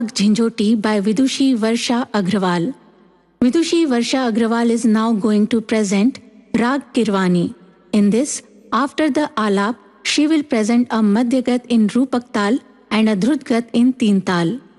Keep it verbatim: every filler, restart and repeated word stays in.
Jhinjhoti by Vidushi Varsha Agrawal. Vidushi Varsha Agrawal is now going to present Rag Kirwani. In this, after the Alap, she will present a Madhyagat in Rupak Tal and a Dhrutgat in Teen Tal.